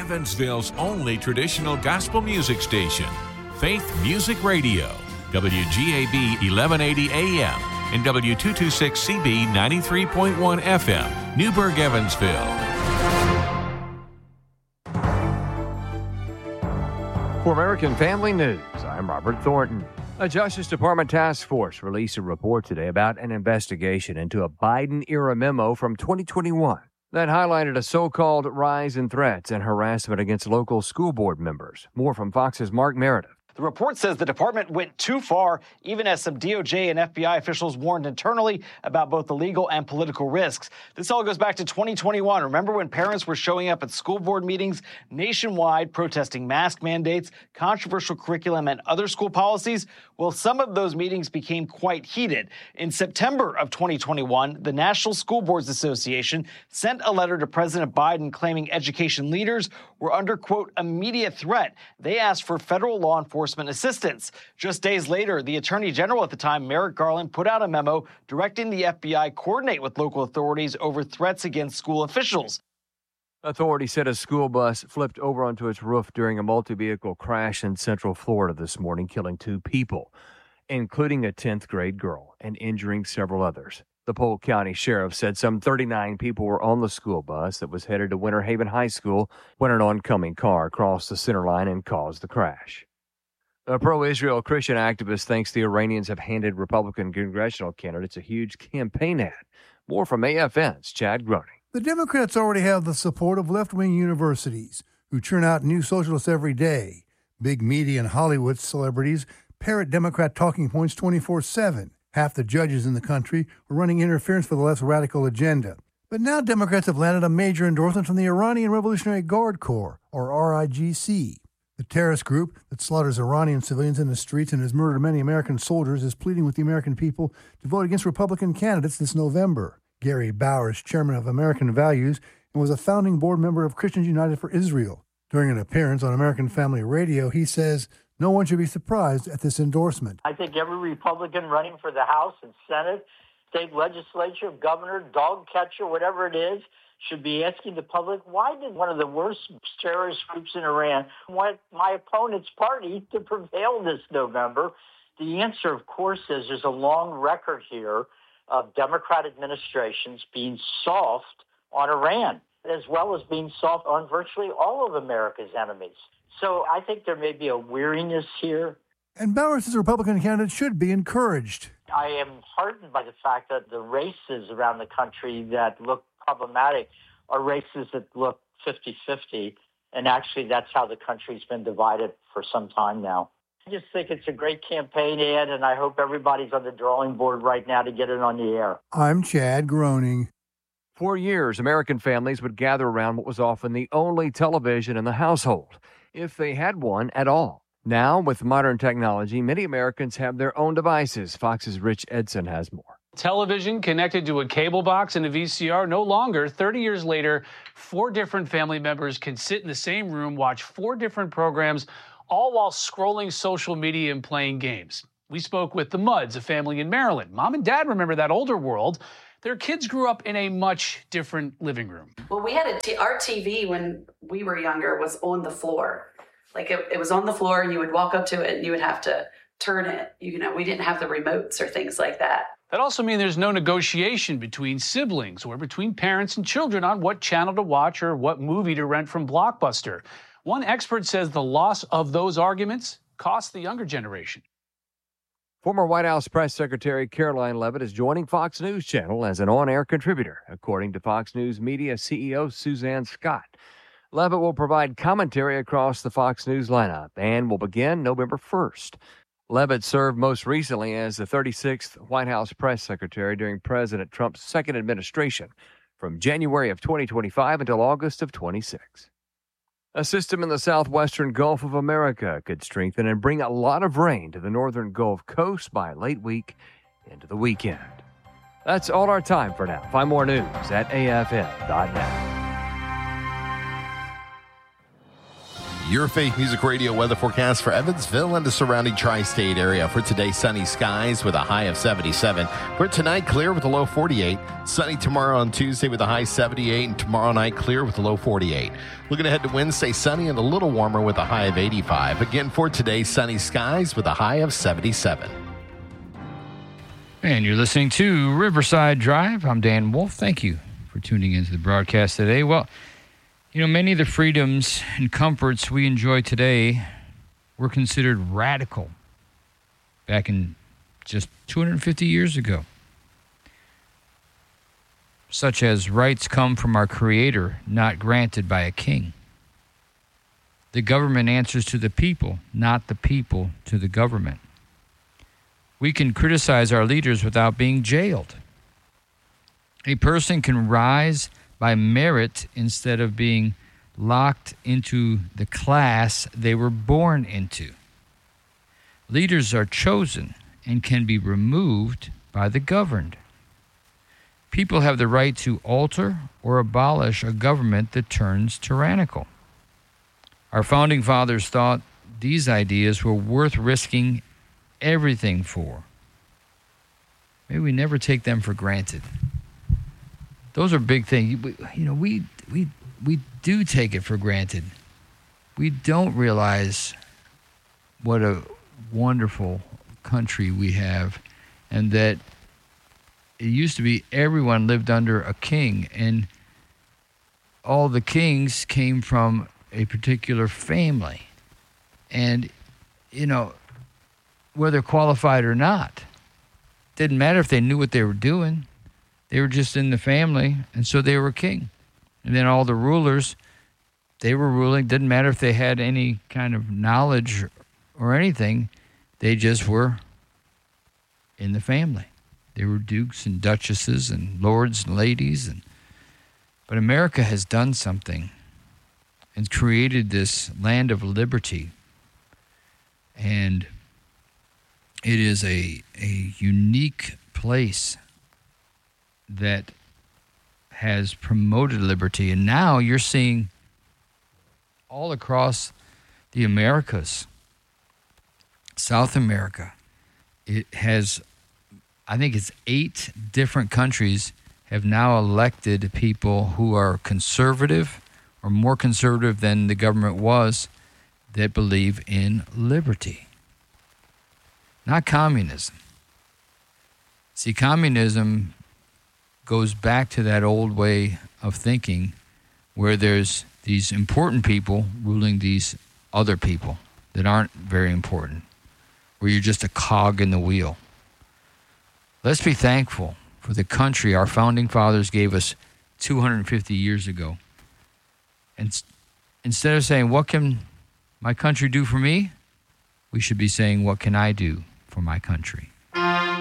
Evansville's only traditional gospel music station, Faith Music Radio, WGAB 1180 AM and W226CB 93.1 FM, Newburgh, Evansville. For American Family News, I'm Robert Thornton. A Justice Department task force released a report today about an investigation into a Biden-era memo from 2021 that highlighted a so-called rise in threats and harassment against local school board members. More from Fox's Mark Meredith. The report says the department went too far, even as some DOJ and FBI officials warned internally about both the legal and political risks. This all goes back to 2021. Remember when parents were showing up at school board meetings nationwide protesting mask mandates, controversial curriculum, and other school policies? Well, some of those meetings became quite heated. In September of 2021, the National School Boards Association sent a letter to President Biden claiming education leaders were under, quote, immediate threat. They asked for federal law enforcement assistance. Just days later, the Attorney General at the time, Merrick Garland, put out a memo directing the FBI coordinate with local authorities over threats against school officials. Authorities said a school bus flipped over onto its roof during a multi-vehicle crash in Central Florida this morning, killing 2 people, including a 10th grade girl, and injuring several others. The Polk County Sheriff said some 39 people were on the school bus that was headed to Winter Haven High School when an oncoming car crossed the center line and caused the crash. A pro-Israel Christian activist thinks the Iranians have handed Republican congressional candidates a huge campaign ad. More from AFN's Chad Groening. The Democrats already have the support of left-wing universities, who churn out new socialists every day. Big media and Hollywood celebrities parrot Democrat talking points 24/7. Half the judges in the country were running interference for the left's radical agenda. But now Democrats have landed a major endorsement from the Iranian Revolutionary Guard Corps, or RIGC. The terrorist group that slaughters Iranian civilians in the streets and has murdered many American soldiers is pleading with the American people to vote against Republican candidates this November. Gary Bauer is chairman of American Values and was a founding board member of Christians United for Israel. During an appearance on American Family Radio, he says no one should be surprised at this endorsement. I think every Republican running for the House and Senate, state legislature, governor, dog catcher, whatever it is, should be asking the public, why did one of the worst terrorist groups in Iran want my opponent's party to prevail this November? The answer, of course, is there's a long record here of Democrat administrations being soft on Iran, as well as being soft on virtually all of America's enemies. So I think there may be a weariness here. And Bauer says Republican candidates should be encouraged. I am heartened by the fact that the races around the country that look problematic are races that look 50-50, and actually that's how the country's been divided for some time now. I just think it's a great campaign ad, and I hope everybody's on the drawing board right now to get it on the air. I'm Chad Groening. For years, American families would gather around what was often the only television in the household, if they had one at all. Now, with modern technology, many Americans have their own devices. Fox's Rich Edson has more. Television connected to a cable box and a VCR. No longer, 30 years later, 4 different family members can sit in the same room, watch 4 different programs, all while scrolling social media and playing games. We spoke with the Mudds, a family in Maryland. Mom and Dad remember that older world. Their kids grew up in a much different living room. Well, we had our TV when we were younger was on the floor. Like it was on the floor, and you would walk up to it and you would have to turn it. We didn't have the remotes or things like that. That also means there's no negotiation between siblings or between parents and children on what channel to watch or what movie to rent from Blockbuster. One expert says the loss of those arguments costs the younger generation. Former White House Press Secretary Caroline Leavitt is joining Fox News Channel as an on-air contributor, according to Fox News Media CEO Suzanne Scott. Leavitt will provide commentary across the Fox News lineup and will begin November 1st. Leavitt served most recently as the 36th White House press secretary during President Trump's second administration from January of 2025 until August of 26. A system in the southwestern Gulf of America could strengthen and bring a lot of rain to the northern Gulf Coast by late week into the weekend. That's all our time for now. Find more news at afn.net. Your Faith Music Radio weather forecast for Evansville and the surrounding tri-state area. For today, sunny skies with a high of 77. For tonight, clear with a low 48. Sunny tomorrow on Tuesday with a high 78. And tomorrow night, clear with a low 48. Looking ahead to Wednesday, sunny and a little warmer with a high of 85. Again, for today, sunny skies with a high of 77. And you're listening to Riverside Drive. I'm Dan Wolf. Thank you for tuning into the broadcast today. Well, many of the freedoms and comforts we enjoy today were considered radical back in just 250 years ago, such as rights come from our Creator, not granted by a king. The government answers to the people, not the people to the government. We can criticize our leaders without being jailed. A person can rise by merit instead of being locked into the class they were born into. Leaders are chosen and can be removed by the governed. People have the right to alter or abolish a government that turns tyrannical. Our founding fathers thought these ideas were worth risking everything for. Maybe we never take them for granted. Those are big things. We do take it for granted. We don't realize what a wonderful country we have, and that it used to be everyone lived under a king, and all the kings came from a particular family. And, whether qualified or not, didn't matter if they knew what they were doing. They were just in the family, and so they were king. And then all the rulers, they were ruling. Didn't matter if they had any kind of knowledge or anything. They just were in the family. They were dukes and duchesses and lords and ladies. But America has done something and created this land of liberty. And it is a unique place that has promoted liberty. And now you're seeing all across the Americas, South America, it has, I think it's 8 different countries have now elected people who are conservative or more conservative than the government was, that believe in liberty, not communism. See, communism goes back to that old way of thinking where there's these important people ruling these other people that aren't very important, where you're just a cog in the wheel. Let's be thankful for the country our founding fathers gave us 250 years ago. And instead of saying, what can my country do for me? We should be saying, what can I do for my country?